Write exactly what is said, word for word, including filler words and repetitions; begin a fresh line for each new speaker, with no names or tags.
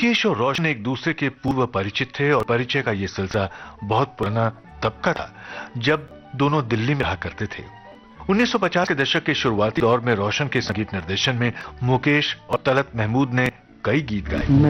मुकेश और रोशन एक दूसरे के पूर्व परिचित थे और परिचय का यह सिलसिला बहुत पुराना तब का था जब दोनों दिल्ली में रहा करते थे। उन्नीस सौ पचास के दशक के शुरुआती दौर में रोशन के संगीत निर्देशन में मुकेश और तलत महमूद ने कई गीत गाए।